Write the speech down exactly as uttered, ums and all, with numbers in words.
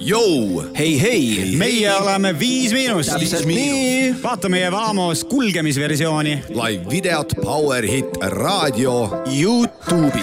Jou! Hei, hei! Meie oleme Viis Miinust. Täpselt nii. Vaata meie Vamos kulgemisversiooni. Live videot Power Hit Radio YouTube'is.